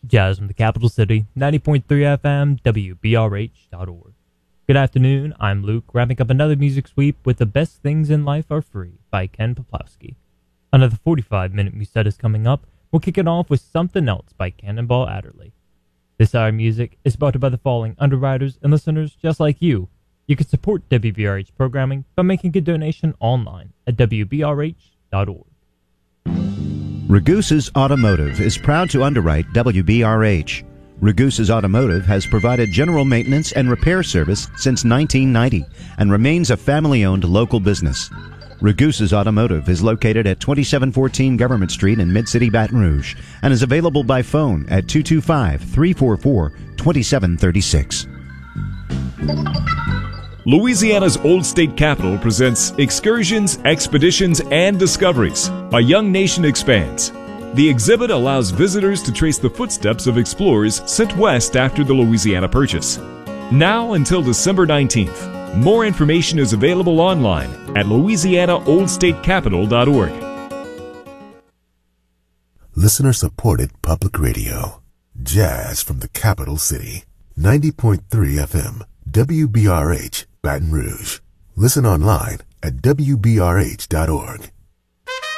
Jazz from the capital city, 90.3 FM, WBRH.org. Good afternoon, I'm Luke, wrapping up another music sweep with The Best Things in Life Are Free by Ken Poplowski. Another 45-minute set is coming up. We'll kick it off with Something Else by Cannonball Adderley. This hour of music is brought to you by the following underwriters and listeners just like you. You can support WBRH programming by making a donation online at WBRH.org. Ragusa's Automotive is proud to underwrite WBRH. Ragusa's Automotive has provided general maintenance and repair service since 1990 and remains a family-owned local business. Ragusa's Automotive is located at 2714 Government Street in Mid-City Baton Rouge and is available by phone at 225-344-2736. Louisiana's Old State Capitol presents Excursions, Expeditions, and Discoveries. A Young Nation Expands. The exhibit allows visitors to trace the footsteps of explorers sent west after the Louisiana Purchase. Now until December 19th. More information is available online at louisianaoldstatecapital.org. Listener-supported public radio. Jazz from the capital city. 90.3 FM. WBRH, Baton Rouge. Listen online at WBRH.org.